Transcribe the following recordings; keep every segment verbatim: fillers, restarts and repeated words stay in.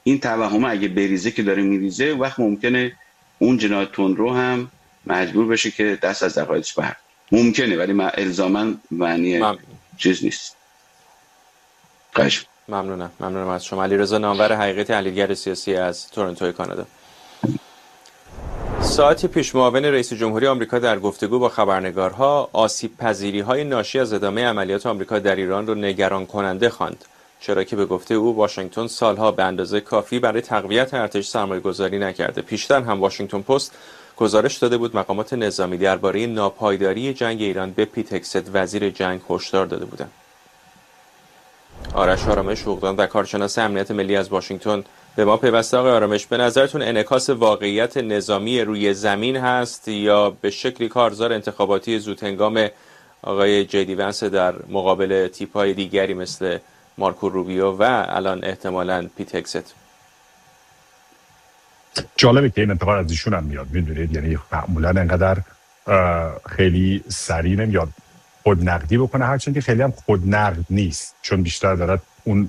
این توهم اگه بریزه که داره میریزه، وقت ممکنه اون جنایت تندرو هم مجبور بشه که دست از عقایدش برداره. ممکنه، ولی من الزاما معنی مم... چیز نیست. قشم. ممنونم ممنونم از شما. علیرضا نامور، حقیقی، تحلیلگر سیاسی از تورنتو کانادا. ساعتی پیش معاون رئیس جمهوری آمریکا در گفتگو با خبرنگارها آسیب پذیری‌های ناشی از ادامه عملیات آمریکا در ایران رو نگران کننده خواند، چرا که به گفته او واشنگتن سالها به اندازه کافی برای تقویت ارتش سرمایه‌گذاری نکرده. پیشتر هم واشنگتن پست گزارش داده بود مقامات نظامی درباره ناپایداری جنگ ایران به پیت هگست وزیر جنگ هشدار داده بودند. آرش آرامش، حقوقدان و کارشناس امنیت ملی از واشنگتن به ما پیوسته. آقای آرامش، به نظرتون انعکاس واقعیت نظامی روی زمین هست یا به شکلی کارزار انتخاباتی زودهنگام آقای جیدی ونس در مقابل تیپ‌های دیگری مثل مارکو روبیو و الان احتمالاً پیت هگست؟ جالبه که این انتقاد از ایشون هم میاد، میدونید، یعنی معمولا انقدر خیلی سریع نمیاد خود نقدی بکنه، هرچند که خیلی هم خود نقد نیست، چون بیشتر دارد اون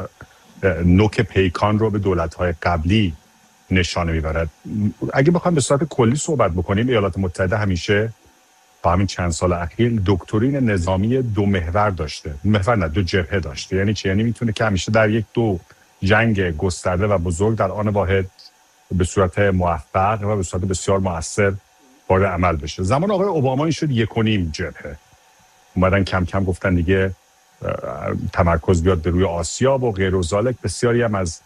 نوک پیکان رو به دولت‌های قبلی نشانه میبرد. اگه بخوام به صورت کلی صحبت بکنیم، ایالات متحده همیشه با همین چند سال اخیر دکترین نظامی دو محور داشته، محور نه دو جبهه داشته. یعنی چی؟ یعنی میتونه که همیشه در یک دو جنگ گسترده و بزرگ در آن واحد به صورت موفق و به صورت بسیار مؤثر وارد عمل بشه. زمان آقای اوباما این شد یک و نیم جبهه، اومدن کم کم گفتن دیگه تمرکز بیاد به روی آسیا و غیر و ذالک. بسیاری هم از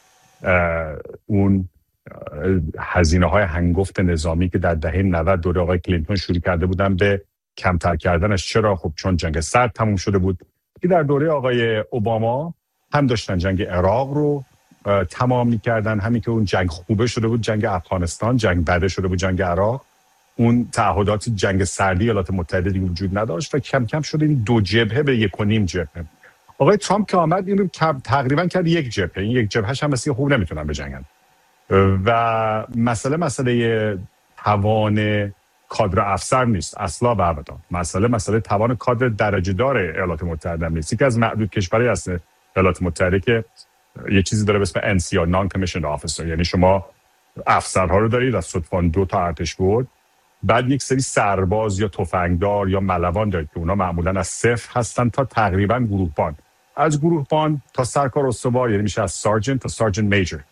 اون هزینه های هنگفت نظامی که در دهه نود دوره آقای کلینتون شروع کرده بودن به کمتر کردنش. چرا؟ خب چون جنگ سرد تموم شده بود که در دوره آقای اوباما هم داشتن جنگ عراق رو تمام می‌کردن، همین که اون جنگ خوبه شده بود جنگ افغانستان، جنگ بده شده بود جنگ عراق، اون تعهدات جنگ سردی ایالات متحده دیگه وجود نداشت و کم کم شده این دو جبهه به یک و نیم جبهه. آقای ترامپ که آمد این رو تقریبا کرد یک جبهه، این یک جبههش هم مثل خوب نمیتونن بجنگن و مسئله مسئله توان کادر افسر نیست اصلا و ابدا. مسئله مسئله توان کادر درجه دار ایالات متحده نیست. یکی از معدود کشورهایی هست ایالات متحده که یه چیزی داره به اسم ان سی او نان کمیشنড آفیسر، یعنی شما افسرها رو دارید از صدفان دو تا ارتش بود، بعد یک سری سرباز یا تفنگدار یا ملوان دارید که اونا معمولا از صفر هستن تا تقریبا گروهبان، از گروهبان تا سرکار استوار، یعنی میشه از سارجنت تا سارجنت میجر.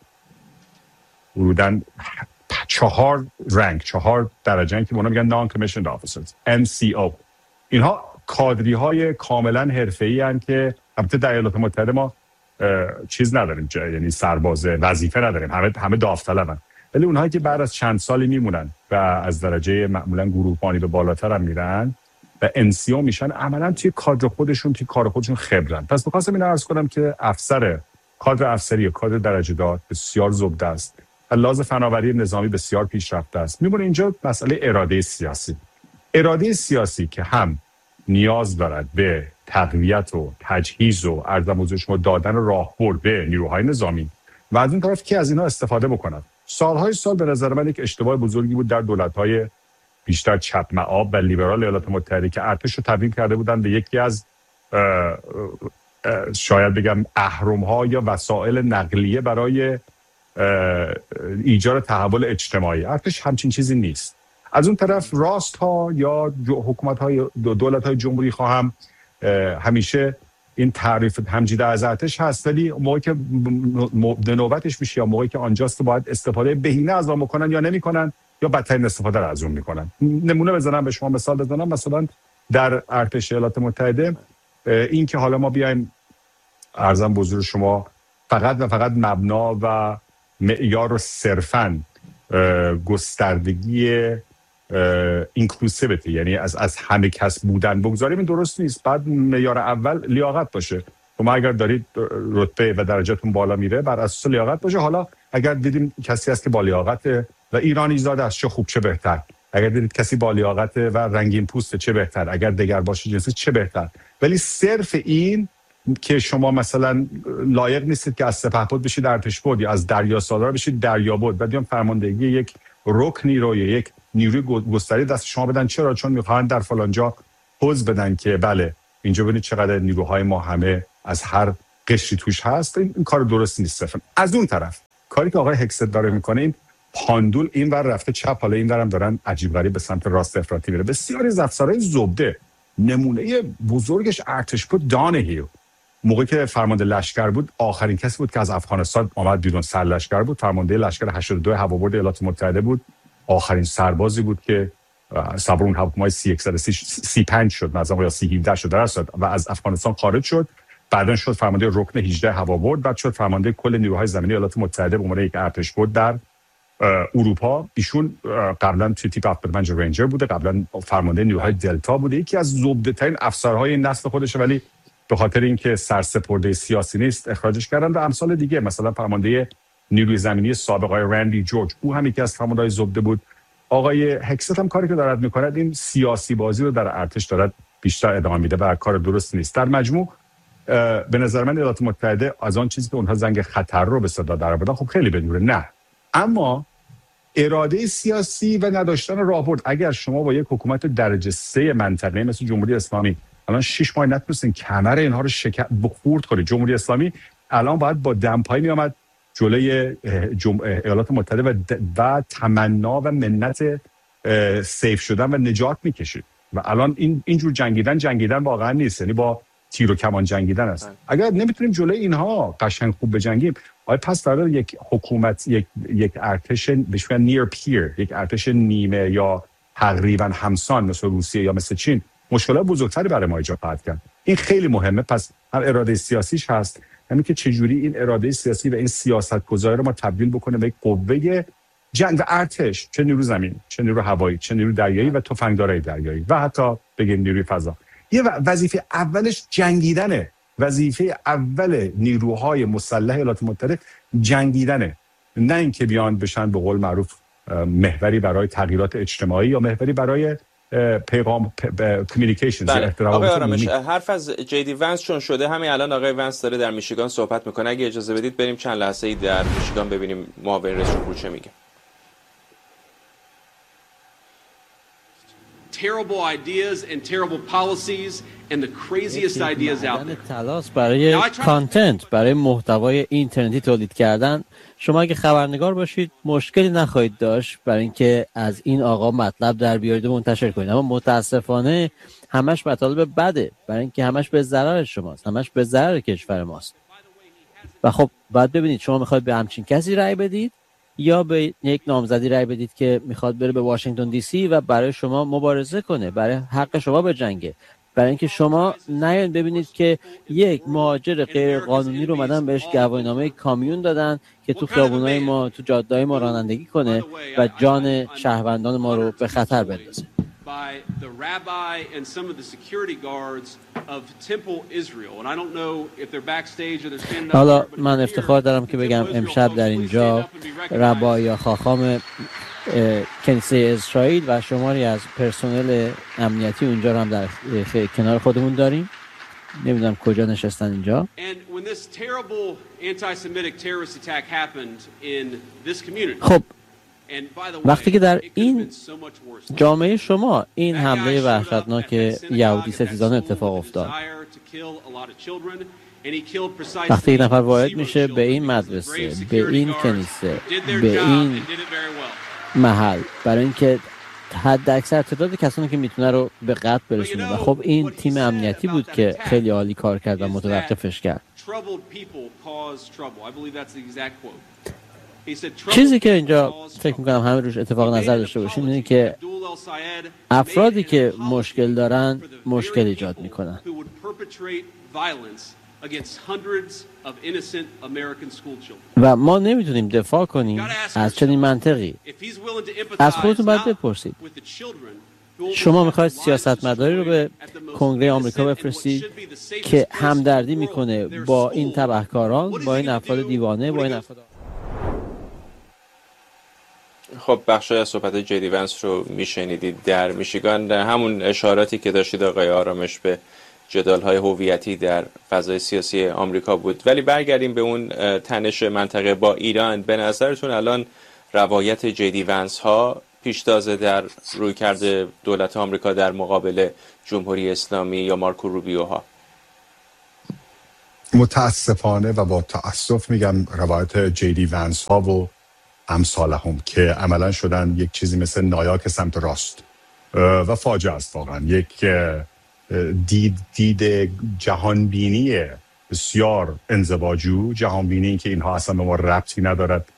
ورودن چهار رنگ، چهار درجه که اونا میگن نان کمیشنড آفیسرز، ان سی او. اینها کادری های کاملا حرفه‌ای ان که البته در ایالات متحده ما چیز نداریم، یعنی سرباز وظیفه نداریم، همه همه داوطلبن، ولی اونهایی که بعد از چند سالی میمونن و از درجه معمولا گروهبانی به بالاتر هم میرن و ان سی او میشن، عملا توی کادر خودشون توی کار خودشون خبرن. پس می‌خواستم اینو عرض کنم که افسر کادر افسری یا کادر درجه دار بسیار زبده است، لحاظ فناوری نظامی بسیار پیشرفته است. میمونه اینجا مسئله اراده سیاسی. اراده سیاسی که هم نیاز دارد به تقویت و تجهیز و عرض حضور شما دادن راهبرد به نیروهای نظامی و از این طرف که از اینا استفاده بکنند. سالهای سال به نظر من یک اشتباه بزرگی بود در دولت‌های بیشتر چپ مآب و لیبرال ایالات متحده که ارتش رو تبدیل کرده بودن به یکی از اه اه شاید بگم اهرم‌ها یا وسایل نقلیه برای ایجاد تحول اجتماعی. ارتش همچین چیزی نیست. از اون طرف راست ها یا حکومت-های دولت های جمهوری خواهم همیشه این تعریف همجیده از ارتش هست، ولی موقعی که نوبتش میشه یا موقعی که آنجاست باید استفاده بهینه از آن بکنن یا نمیکنن یا بدترین استفاده از اون میکنن. نمونه بزنم به شما، مثال بزنم، مثلا در ارتش ایالات متحده این که حالا ما بیایم عرضم به حضور شما فقط و فقط مبنا و معیار رو صرفاً گستردگی اینکلوسیویتی، یعنی از از همه کس بودن بگذاریم، این درست نیست. بعد معیار اول لیاقت باشه. شما اگر دارید رتبه و درجاتون بالا میره بر اساس لیاقت باشه. حالا اگر دیدیم کسی هست که با لیاقت و ایرانی زاده است چه خوب چه بهتر، اگر دیدید کسی با لیاقت و رنگین پوست چه بهتر، اگر دگر باشه جنسی چه بهتر. ولی صرف این که شما مثلا لایق نیستید که از سپهبد بشید ارتش بود یا از دریا سالار بشید دریابد، بعد بیان فرماندهی یک رکنی رو یا یک نیروی گستری دست شما بدن. چرا؟ چون میخوان در فلان جا پوز بدن که بله اینجا ببینید چقدر نیروهای ما همه از هر قشری توش هست. این, این کار درست نیست. صرفا از اون طرف کاری که آقای هکست داره میکنه این پاندول این ور رفته چپ، حالا این ورم دارن عجیب غریب به سمت راست افراطی میره. بسیاری از افسرهای زبده، نمونه بزرگش ارتشپور دانهیل موقعی که فرمانده لشکر بود آخرین کسی بود که از افغانستان آمد بیرون، سرلشکر بود، فرمانده لشکر هشتاد و دو هوابرد ایالات متحده بود، آخرین سربازی بود که صبر اون هواپیمای سی صد و سی و پنج شد مثلا یا سی هفده شد درصد و از افغانستان خارج شد. بعداً شد فرمانده رکن هجده هوابرد، بعد شد فرمانده کل نیروهای زمینی ایالات متحده به عنوان یک ارتشپور در اروپا. ایشون قبلا توی تیپ هفتاد و پنج رنجر بوده، قبلا فرمانده نیروهای دلتا بوده، یکی از زبده‌ترین افسرهای این نسل خودشه، ولی به خاطر اینکه سرسپرده سیاسی نیست اخراجش کردن. و امثال دیگه مثلا فرمانده نیروی زمینی سابق آقای رندی جورج، او هم یکی از فرمانده‌های زبده بود. آقای هکست هم کاری که دارد میکنه این سیاسی بازی رو در ارتش دارد بیشتر ادامه میده و کار درست نیست. در مجموع به نظر من ایالات متحده از آن چیزی که اونها زنگ خطر رو به صدا در آوردن خب خیلی بدوره، نه، اما اراده سیاسی و نداشتن راهبرد. اگر شما با یک حکومت درجه سه منطقه مثل جمهوری اسلامی الان شش ماه نتونستین کمر اینها رو شکست بخورد کنید، جمهوری اسلامی الان باید با دمپایی می آمد جلوی جم... ایالات متحده و, د... و تمنا و منت سیف شدن و نجات میکشید. و الان این اینجور جنگیدن جنگیدن واقعا نیست، یعنی با تیر و کمان جنگیدن است. اگر نمیتونیم جلوی اینها قشنگ خوب بجنگیم، آیا پس در یک حکومت یک یک ارتش بهش میگن نیر پیر، یک ارتش نیمه یا تقریبا همسان مثل روسیه یا مثل چین مشکلات بزرگتری برای ما ایجاد خواهد کرد. این خیلی مهمه. پس هم اراده سیاسیش هست، همین که چجوری این اراده سیاسی و این سیاست‌گذاری رو ما تبدیل بکنه به یک قوه جنگ و ارتش، چه نیرو زمین، چه نیرو هوایی، چه نیرو دریایی و تفنگدارای دریایی و حتی بگیم نیروی فضا. یه وظیفه اولش جنگیدنه، وظیفه اول نیروهای مسلح ایالات متحده جنگیدنه، نه اینکه بیان بشن به قول معروف محوری برای تغییرات اجتماعی یا محوری برای پیغام کمیونیکیشنز. آقای آرامش، حرف از جی دی ونس چون شده، همین الان آقای ونس داره در میشیگان صحبت میکنه، اگه اجازه بدید بریم چند لحظه ای در میشیگان ببینیم معاون رئیس جمهور چه میگه. terrible ideas and terrible policies and the craziest ideas out there. تلاش برای کانتنت، برای محتوای اینترنتی تولید کردن. شما اگه خبرنگار باشید مشکلی نخواهید داشت برای اینکه از این آقا مطلب در بیارید و منتشر کنید، اما متاسفانه همش مطالب بده، برای اینکه همش به ضرر شماست، همش به ضرر کشور ماست. و خب باید ببینید شما میخواید به همچین کسی رأی بدید یا به یک نامزدی رأی بدید که میخواد بره به واشنگتن دی سی و برای شما مبارزه کنه، برای حق شما بجنگه، برای اینکه شما نیاین ببینید که یک مهاجر غیر قانونی رو اومدن بهش گواهینامه کامیون دادن که تو خیابونای ما، تو جاده‌های ما رانندگی کنه و جان شهروندان ما رو به خطر بندازه. by the rabbi and some of the security guards of Temple Israel, and I don't know if they're backstage or they're standing up. حالا من افتخار دارم که بگم امشب در اینجا ربا یا خاخام کنیسه اسرائیل و شماری از پرسنل امنیتی اونجا رو هم در کنار خودمون داریم. نمیدونم کجا نشستن اینجا. And when this terrible anti-Semitic terrorist attack happened in this community. خب وقتی که در این جامعه شما این حمله وحشتناک یهودی ستیزان اتفاق افتاد، وقتی یک نفر وارد میشه به این مدرسه، به این کنیسه، به این محل برای اینکه حد اکثر تعداد کسانی که میتونه رو به قتل برسونه، و خب این تیم امنیتی بود که خیلی عالی کار کرد و متوقفش کرد. چیزی که اینجا فکر میکنم همه روش اتفاق نظر داشته باشیم اینه که افرادی که مشکل دارن مشکل ایجاد میکنن و ما نمیتونیم دفاع کنیم از چنین منطقی. از خودتون باید بپرسید شما میخواید سیاستمداری رو به کنگره آمریکا بفرستید که همدردی میکنه با این تبهکاران، با این افراد دیوانه، با این افراد. خب بخشای از صحبت جی دی ونس رو میشنیدید در میشیگان، همون اشاراتی که داشتید آقای آرامش به جدال‌های هویتی در فضای سیاسی آمریکا بود. ولی برگردیم به اون تنش منطقه با ایران. به نظرتون الان روایت جی دی ونس ها پیشتازه در رویکرد دولت آمریکا در مقابل جمهوری اسلامی یا مارکو روبیو ها؟ متاسفانه و با تأسف میگم روایت جی دی ونس ها و امثالهم که عملا شدن یک چیزی مثل نایاک سمت راست و فاجعه است واقعا. یک دید دید جهانبینی بسیار انزواجو، جهانبینی که اینها اصلا به ما ربطی ندارد،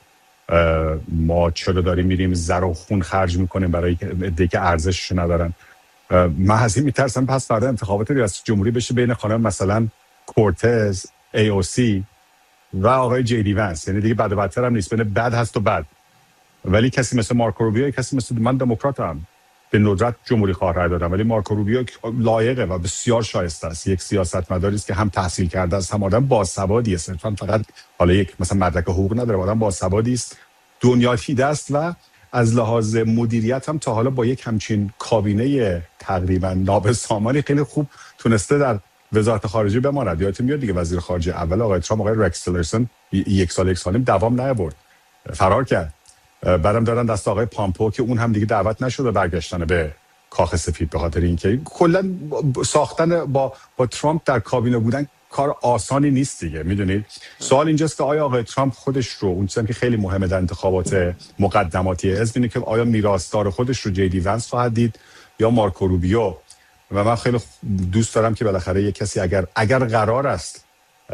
ما چرا داریم میریم زر و خون خرج میکنیم برای عده‌ای که ارزشش ندارن. من از این میترسم پس فردا انتخابات ریاست جمهوری بشه بین خانم مثلا کورتز ای او سی و آقای جی دی ونس، یعنی دیگه بد و بدتر هم نیست، بین بد هست و بد، ولی کسی مثل مارکو روبیو، کسی مثل من دموکراتم، به ندرت جمهوری خواه رای دادم، ولی مارکو روبیو لایقه و بسیار شایسته است. یک سیاستمداری است که هم تحصیل کرده است، هم آدم باسوادی است، صرفا فقط حالا یک مثلا مدرک حقوق نداره، آدم باسوادی است، دنیا دیده است و از لحاظ مدیریت هم تا حالا با یک همچین کابینه تقریبا نابسامانی خیلی خوب تونسته در وزارت خارجه بماند. یادتون میاد دیگه وزیر خارجه اول آقای ترامپ، آقای رکس تیلرسون، یک سال یک سالیم دوام نیاورد، فرار کرد. بعدم دادن دست آقای پامپو که اون هم دیگه دعوت نشد برگشتن به کاخ سفید به خاطر اینکه کلا ساختن با با ترامپ در کابینه بودن کار آسانی نیست دیگه. میدونید سوال اینجاست که آیا آقای ترامپ خودش رو، اون چیزی که خیلی مهمه در انتخابات مقدماتی حزب اینه که آیا میراثدار خودش رو جی دی ونس خواهد دید یا مارکو روبیو. و من خیلی دوست دارم که بالاخره یک کسی اگر اگر قرار است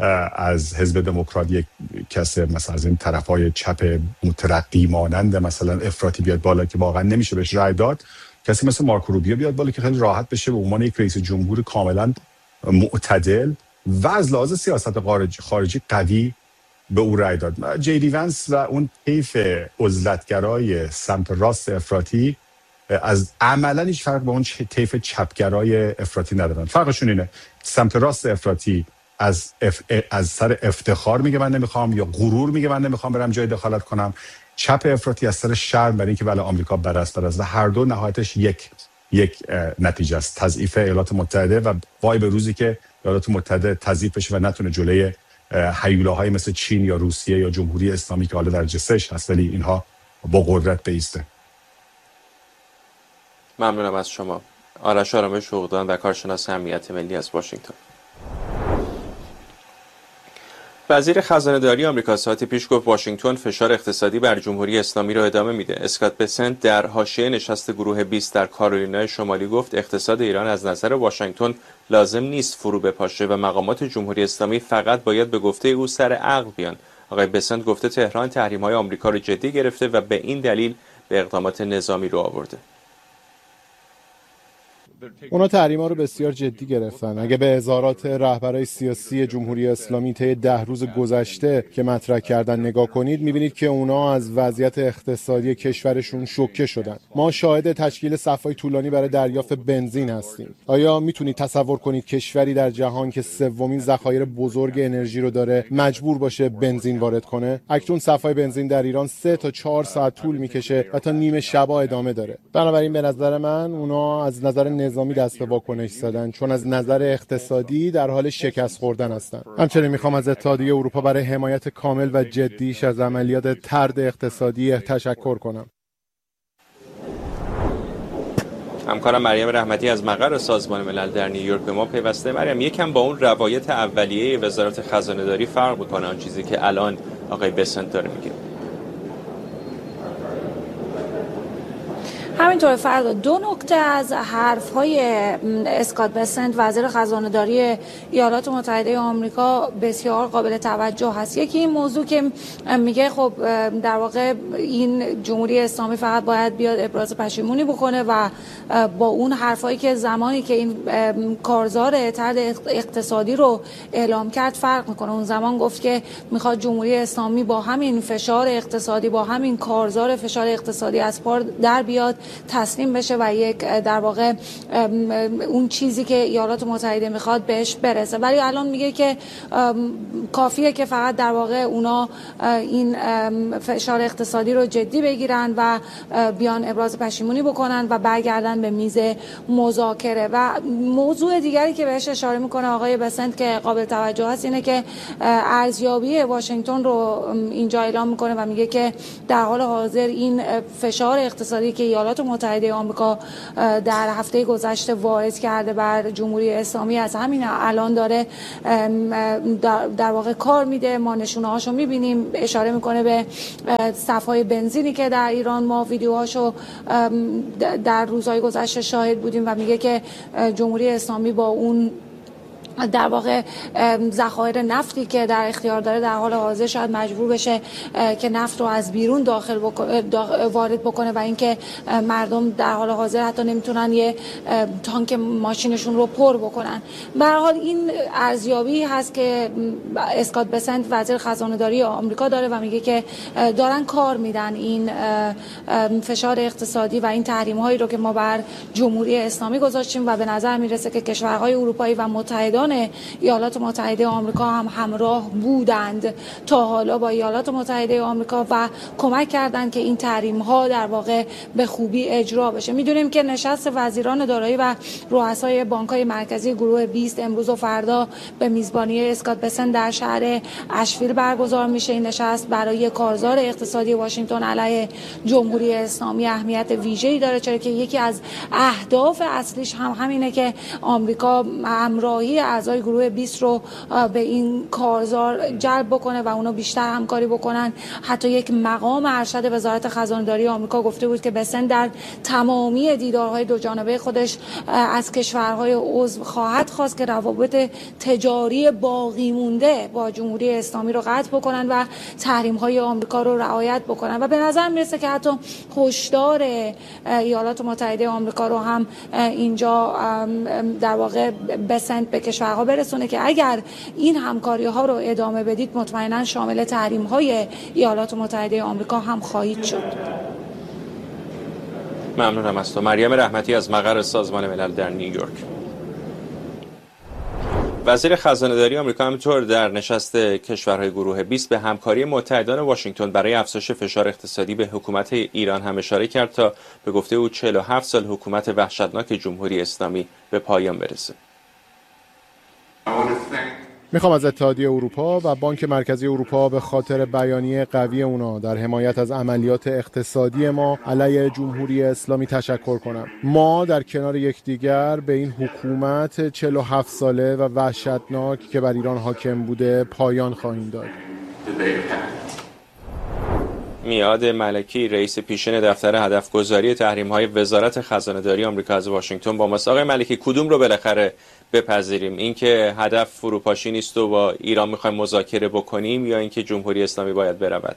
از حزب دموکرات یک کسی مثلا از این طرفای چپ مترقی مانند مثلا افراطی بیاد بالا که واقعا نمیشه بهش رای داد، کسی مثل مارکو روبیو بیاد بالا که خیلی راحت بشه به عنوان یک رئیس جمهور کاملا معتدل و از لحاظ سیاست خارجی خارجی قوی به او رای داد. جی دی ونس و اون طیف عزلتگرای سمت راست افراطی از عملا هیچ فرق با اون طیف چپگرای افراطی ندارن. فرقشون اینه سمت راست افراطی از اف... از سر افتخار میگه من نمیخوام، یا غرور میگه من نمیخوام برم جای دخالت کنم. چپ افراطی از سر شرم برای اینکه بله آمریکا برست برست و هر دو نهایتش یک یک نتیجه است، تضعیف ایالات متحده و وای به روزی که ایالات متحده تضعیف بشه و نتونه جلوی هیولاهای مثل چین یا روسیه یا جمهوری اسلامی که حالا در جسش هست ولی اینها با قدرت بایسته. ممنونم از شما. آرش آرامش حقوقدان و کارشناس امنیت ملی از واشنگتن. وزیر خزانه‌داری آمریکا ساعتی پیش گفت واشنگتن فشار اقتصادی بر جمهوری اسلامی را ادامه میده. اسکات بسنت در حاشیه نشست گروه بیست در کارولینای شمالی گفت اقتصاد ایران از نظر واشنگتن لازم نیست فرو بپاشه و مقامات جمهوری اسلامی فقط باید به گفته او سر عقل بیان. آقای بسنت گفته تهران تحریم‌های آمریکا را جدی گرفته و به این دلیل به اقدامات نظامی رو آورده. اونا تحریما رو بسیار جدی گرفتن. اگه به اظهارات رهبرای سیاسی جمهوری اسلامی طی ده روز گذشته که مطرح کردن نگاه کنید، میبینید که اونا از وضعیت اقتصادی کشورشون شوکه شدن. ما شاهد تشکیل صف‌های طولانی برای دریافت بنزین هستیم. آیا میتونید تصور کنید کشوری در جهان که سومین ذخایر بزرگ انرژی رو داره مجبور باشه بنزین وارد کنه؟ اکنون صف‌های بنزین در ایران سه تا چهار ساعت طول میکشه و تا نیمه شب ادامه داره. بنابراین به نظر من اونا از نظر نظامی دست به واکنش زدن، چون از نظر اقتصادی در حال شکست خوردن هستند. همچنین میخوام از اتحادیه اروپا برای حمایت کامل و جدیش از عملیات طرد اقتصادی تشکر کنم. همکارم مریم رحمتی از مقر سازمان ملل در نیویورک به ما پیوسته. مریم، یکم با اون روایت اولیه وزارت خزانه‌داری فرق میکنه آن چیزی که الان آقای بسنت داره میگه؟ همینطور فردا دو نکته از حرف‌های اسکات بسنت وزیر خزانه‌داری ایالات متحده آمریکا بسیار قابل توجه هست. یکی این موضوع که میگه خب در واقع این جمهوری اسلامی فقط باید بیاد ابراز پشیمونی بکنه و با اون حرفایی که زمانی که این کارزار طرد اقتصادی رو اعلام کرد فرق میکنه. اون زمان گفت که میخواد جمهوری اسلامی با همین فشار اقتصادی، با همین کارزار فشار اقتصادی از پار در بیاد، تسلیم بشه و یک در واقع اون چیزی که ایالات متحده میخواد بهش برسه. ولی الان میگه که کافیه که فقط در واقع اونا این فشار اقتصادی رو جدی بگیرن و بیان ابراز پشیمونی بکنن و برگردن به میز مذاکره. و موضوع دیگری که بهش اشاره میکنه آقای بسنت که قابل توجه هست اینه که ارزیابی واشنگتن رو اینجا اعلام میکنه و میگه که در حال حاضر این فشار اقتصادی که ایالات ایالات متحده آمریکا در هفته گذشته وارد کرده بر جمهوری اسلامی از همین الان داره در واقع کار میده. ما نشونه هاشو میبینیم، اشاره میکنه به صف‌های بنزینی که در ایران ما ویدیوهاشو در روزهای گذشته شاهد بودیم و میگه که جمهوری اسلامی با اون در واقع ذخایر نفتی که در اختیار داره در حال حاضر شاید مجبور بشه که نفت رو از بیرون داخل بکنه، وارد بکنه و اینکه مردم در حال حاضر حتی نمیتونن یه تانک ماشینشون رو پر بکنن. به هر حال این ارزیابی هست که اسکات بسنت وزیر خزانه داری آمریکا داره و میگه که دارن کار میدن این فشار اقتصادی و این تحریم هایی رو که ما بر جمهوری اسلامی گذاشتیم و به نظر میرسه که کشورهای اروپایی و متحدان ایالات متحده آمریکا هم همراه بودند تا حالا با ایالات متحده آمریکا و کمک کردند که این تحریم ها در واقع به خوبی اجرا بشه. میدونیم که نشست وزیران دارایی و رؤسای بانک های مرکزی گروه بیست امروز و فردا به میزبانی اسکات بسنت در شهر اشویل برگزار میشه. این نشست برای کارزار اقتصادی واشنگتن علیه جمهوری اسلامی اهمیت ویژه‌ای داره، چرا که یکی از اهداف اصلیش هم همینه که آمریکا همراهی اعضای گروه بیست رو به این کارزار جلب بکنه و اونا بیشتر همکاری بکنن. حتی یک مقام ارشد وزارت خزانه داری آمریکا گفته بود که بسنت در تمامی دیدارهای دو جانبه خودش از کشورهای عضو خواهد خواست که روابط تجاری باقی مونده با جمهوری اسلامی رو قطع بکنن و تحریم‌های آمریکا رو رعایت بکنن و به نظر میرسه که حتی هشدار ایالات متحده آمریکا رو هم اینجا در واقع بسنت به کشورها برسونه که اگر این همکاری ها رو ادامه بدید مطمئنا شامل تحریم های ایالات متحده آمریکا هم خواهید شد. ممنونم از تو. مریم رحمتی از مقر سازمان ملل در نیویورک. وزیر خزانه داری آمریکا همینطور در نشست کشورهای گروه بیست به همکاری متحدان واشنگتن برای افزایش فشار اقتصادی به حکومت ایران هم اشاره کرد تا به گفته او چهل و هفت سال حکومت وحشتناک جمهوری اسلامی به پایان برسه. میخوام از اتحادیه اروپا و بانک مرکزی اروپا به خاطر بیانیه قوی اونا در حمایت از عملیات اقتصادی ما علیه جمهوری اسلامی تشکر کنم. ما در کنار یکدیگر به این حکومت چهل و هفت ساله و وحشتناک که بر ایران حاکم بوده پایان خواهیم داد. میاد ملکی رئیس پیشین دفتر هدفگذاری تحریم‌های وزارت خزانه‌داری آمریکا از واشنگتن با ماست. آقای ملکی، کدوم رو بالاخره بپذیریم؟ اینکه هدف فروپاشی نیست و با ایران می‌خوایم مذاکره بکنیم یا اینکه جمهوری اسلامی باید برود؟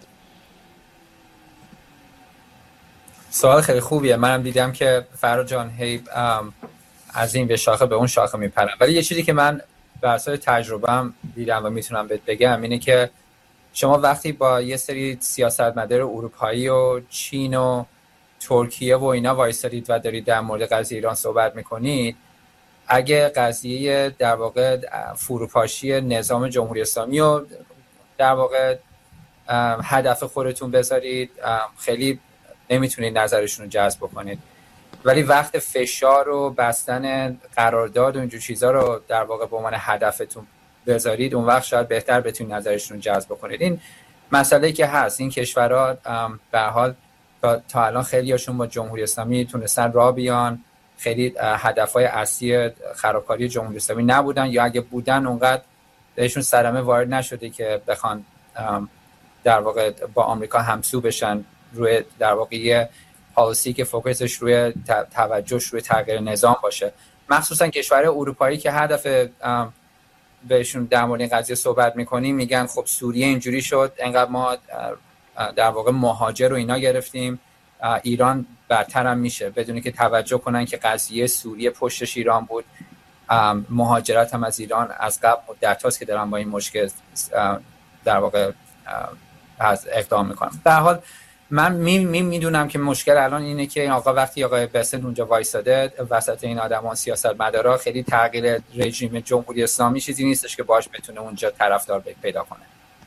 سوال خیلی خوبیه. منم دیدم که فراد جان هی از این به شاخه به اون شاخه میپرن، ولی یه چیزی که من بر اساس تجربه‌ام دیدم و میتونم بهت بگم اینه که شما وقتی با یه سری سیاستمدار اروپایی و چین و ترکیه و اینا وایسادید و دارید در مورد قضیه ایران صحبت میکنید، اگه قضیه در واقع فروپاشی نظام جمهوری اسلامی رو در واقع هدف خودتون بذارید، خیلی نمیتونید نظرشون رو جذب بکنید. ولی وقت فشار و بستن قرارداد و اینجور چیزا رو در واقع به عنوان هدفتون بذارید، اون وقت شاید بهتر بتونید نظرشون رو جذب بکنید. این مسئله که هست، این کشورها به هر حال تا, تا الان خیلی هاشون با جمهوری اسلامی تونستن راه بیان، خیلی هدفهای اصلی خرابکاری جمهوری اسلامی نبودن، یا اگه بودن اونقدر بهشون صدمه وارد نشده که بخوان در واقع با آمریکا همسو بشن روی در واقع یه پالیسی که فوکسش روی توجهش روی تغییر نظام باشه. مخصوصا کشورهای اروپایی که هدف بهشون در مورد این قضیه صحبت میکنیم میگن خب سوریه اینجوری شد، انقدر ما در واقع مهاجر رو اینا گرفتیم، ایران برتر هم میشه، بدونی که توجه کنن که قضیه سوریه پشتش ایران بود، مهاجرت هم از ایران از قبل مدت هاست که دارن با این مشکل در واقع از اقدام میکنن. به هر حال من می میدونم که مشکل الان اینه که این آقا وقتی آقای بسنت اونجا وایساده وسط این آدمان سیاستمدارا، خیلی تغییر رژیم جمهوری اسلامی چیزی نیستش که باش بتونه اونجا طرفدار پیدا کنه.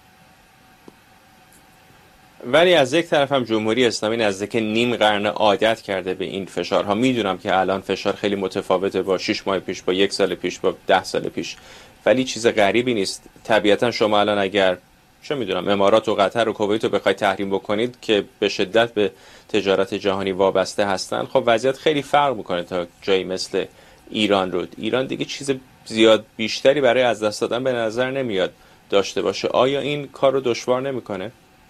ولی از یک طرف هم جمهوری اسلامی نزدیک نیم قرن عادت کرده به این فشارها. میدونم که الان فشار خیلی متفاوته با شش ماه پیش، با یک سال پیش، با ده سال پیش، ولی چیز غریبی نیست. طبیعتا شما الان اگر چه میدونم امارات و قطر و کویت رو بخواید تحریم بکنید که به شدت به تجارت جهانی وابسته هستن، خب وضعیت خیلی فرق میکنه تا جایی مثل ایران رو. ایران دیگه چیز زیاد بیشتری برای از دست دادن به نظر نمیاد داشته باشه. آیا این کار رو دشوار نمیکنه؟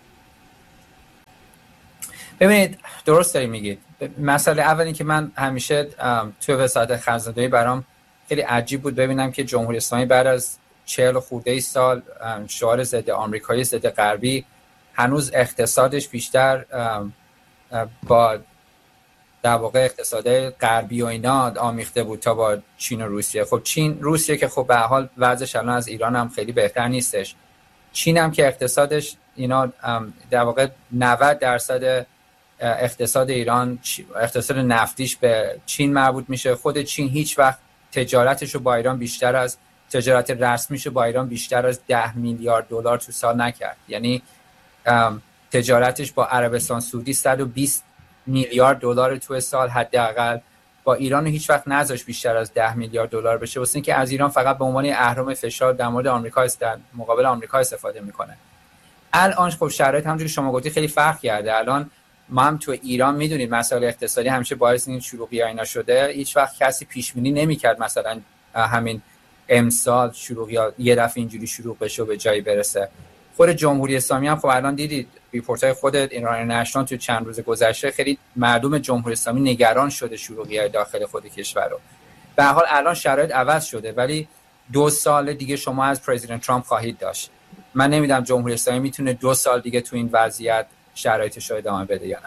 ببینید درست داری میگید. مسئله اولی که من همیشه توی وزارت خزانه‌داری برام خیلی عجیب بود ببینم که جمهوری اسلامی بعد از چهل خورده ای سال شعار ضد آمریکایی، ضد غربی، هنوز اقتصادش بیشتر با در واقع اقتصاد غربی و اینا آمیخته بود تا با چین و روسیه. خب چین روسیه که خب به هر حال وضعش الان از ایران هم خیلی بهتر نیستش. چین هم که اقتصادش اینا در واقع نود درصد اقتصاد ایران، اقتصاد نفتیش به چین مربوط میشه. خود چین هیچ وقت تجارتش رو با ایران بیشتر از تجارت رسمیش رو با ایران بیشتر از ده میلیارد دلار تو سال نکرد. یعنی تجارتش با عربستان سعودی صد و بیست میلیارد دلار تو سال حداقل، با ایران هیچ وقت نذاش بیشتر از ده میلیارد دلار بشه، واسه اینکه از ایران فقط به عنوان اهرم فشار در مورد آمریکا است، در مقابل آمریکا استفاده میکنه. الان خب شرایط همونجوری که شما گفتی خیلی فرق کرده. الان ما هم تو ایران میدونید مسائل اقتصادی همیشه باعث این شلوغی ها اینا شده. هیچ وقت کسی پیش بینی نمیکرد مثلا همین امسال شلوغی ها یه دفعه اینجوری شروع بشه و به جایی برسه. خود جمهوری اسلامی هم خب الان دیدید ریپورت‌های خود ایران نشنال تو چند روز گذشته خیلی مردم جمهوری اسلامی نگران شده شلوغی‌های داخل خود کشور رو. به هر حال الان شرایط عوض شده، ولی دو سال دیگه شما از پرزیدنت ترامپ خواهید داشت. من نمیدونم جمهوری اسلامی میتونه دو سال دیگه تو این وضعیت شرایطش رو ادامه بده یا نه.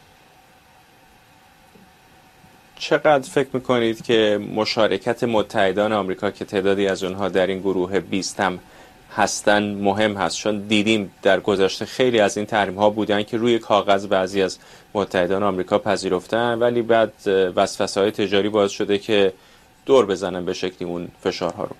چقدر فکر میکنید که مشارکت متحدان آمریکا که تعدادی از اونها در این گروه بیست هم هستن مهم هست؟ چون دیدیم در گذشته خیلی از این تحریم ها بودن که روی کاغذ بعضی از متحدان آمریکا پذیرفتن، ولی بعد وسوسه های تجاری باعث شده که دور بزنن به شکلی اون فشارها رو.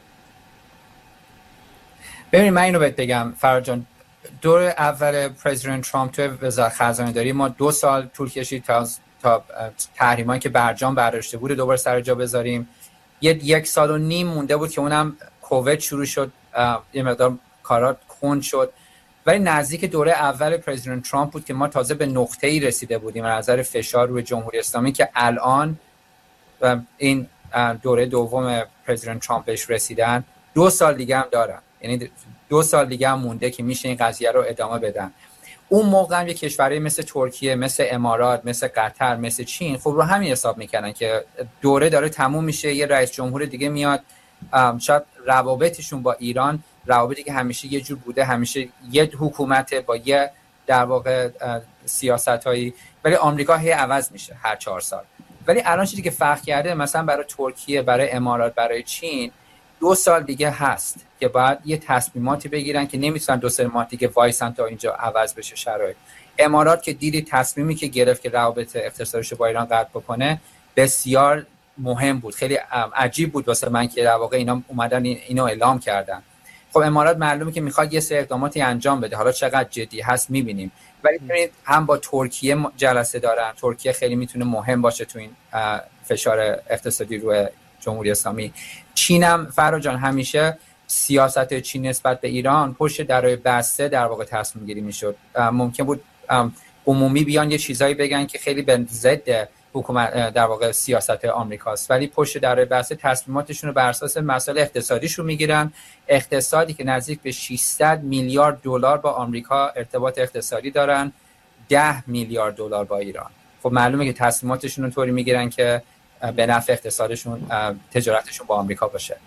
ببینید من اینو بهت بگم فراد جان، دور اول پرزیدنت ترامپ توی وزارت خزانه داری ما دو سال طول کشید تا تا تحریمایی که برجام برداشته بود دوباره سر جا بذاریم. یه یک سال و نیم مونده بود که اونم کووید شروع شد، یه مقدار کارات کند شد، ولی نزدیک دوره اول پرزیدنت ترامپ بود که ما تازه به نقطه‌ای رسیده بودیم از نظر فشار روی جمهوری اسلامی که الان این دوره دوم پرزیدنت ترامپ بهش رسیدن. دو سال دیگه هم دارن، یعنی دو سال دیگه هم مونده که میشه این قضیه رو ادامه بدن. اون موقع هم یه کشوری مثل ترکیه، مثل امارات، مثل قطر، مثل چین خب رو همین حساب میکنن که دوره داره تموم میشه، یه رئیس جمهور دیگه میاد. شاید روابطشون با ایران روابطی که همیشه یه جور بوده، همیشه یه حکومت با یه در واقع سیاستایی، ولی آمریکا هی عوض میشه هر چهار سال. ولی الان چیزی که فرق کرده مثلا برای ترکیه، برای امارات، برای چین دو سال دیگه هست که باید یه تصمیماتی بگیرن که نمیتونن دو سه ماه دیگه وایسن تا اینجا عوض بشه شرایط. امارات که دیدی تصمیمی که گرفت که روابط اقتصادیش با ایران قطع بکنه بسیار مهم بود. خیلی عجیب بود واسه من که در واقع اینا اومدن اینو اعلام کردن. خب امارات معلومه که میخواد یه سری اقداماتی انجام بده، حالا چقدر جدی هست میبینیم. ولی ببینید هم با ترکیه جلسه دارن، ترکیه خیلی میتونه مهم باشه تو این فشار اقتصادی روی جمهوری اسلامی. چین هم فرا جان همیشه سیاست چین نسبت به ایران پشت درای بسته در واقع تصمیم گیری میشد. ممکن بود عمومی بیان یه چیزایی بگن که خیلی به ضد حکومت در واقع سیاست آمریکاست، ولی پشت درای بسته تصمیماتشون رو بر اساس مسائل اقتصادیشون میگیرن. اقتصادی که نزدیک به ششصد میلیارد دلار با آمریکا ارتباط اقتصادی دارن، ده میلیارد دلار با ایران. خب معلومه که تصمیماتشون رو طوری میگیرن که به نفع اقتصادشون، تجارتشون با آمریکا باشه.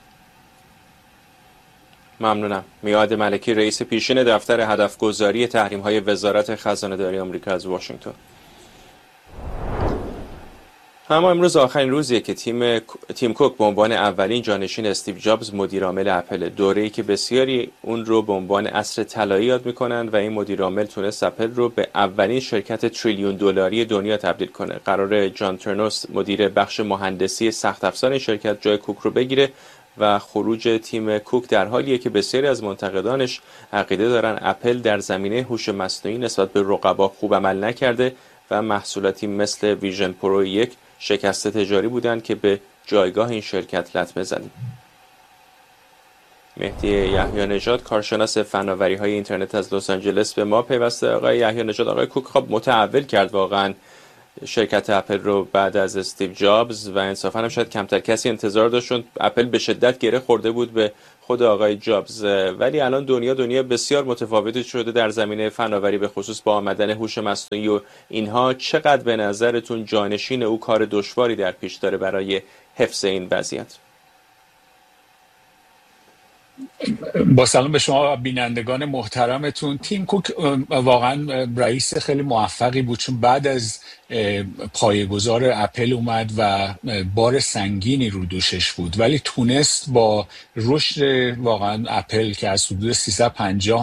ممنونم. میاد ملکی، رئیس پیشین دفتر هدفگذاری تحریم‌های وزارت خزانه‌داری آمریکا از واشنگتن. اما امروز آخرین روزیه که تیم تیم کوک به عنوان اولین جانشین استیو جابز مدیر عامل اپل، دوره‌ای که بسیاری اون رو به عنوان عصر طلایی یاد می‌کنند و این مدیر عامل تونست اپل رو به اولین شرکت تریلیون دلاری دنیا تبدیل کنه. قرار جان ترنوس مدیر بخش مهندسی سخت افزار شرکت جای کوک رو بگیره و خروج تیم کوک در حالیه که بسیاری از منتقدانش عقیده دارن اپل در زمینه هوش مصنوعی نسبت به رقبا خوب عمل نکرده و محصولاتی مثل ویژن پرو یک شکست تجاری بودند که به جایگاه این شرکت لطمه زدند. مهدی یحیی نژاد کارشناس فناوری‌های اینترنت از لس آنجلس به ما پیوسته. آقای یحیی نژاد، آقای کوک خب متحول کرد واقعا شرکت اپل رو بعد از استیو جابز و انصافا هم شاید کمتر کسی انتظار داشت، چون اپل به شدت گره خورده بود به خود آقای جابز، ولی الان دنیا دنیا بسیار متفاوتی شده در زمینه فناوری، به خصوص با آمدن هوش مصنوعی و اینها. چقدر به نظرتون جانشین او کار دشواری در پیش داره برای حفظ این وضعیت؟ با سلام به شما بینندگان محترمتون. تیم کوک واقعا رئیس خیلی موفقی بود، چون بعد از پایه‌گذار اپل اومد و بار سنگینی رو دوشش بود، ولی تونست با رشد واقعا اپل که از حدود سیصد و پنجاه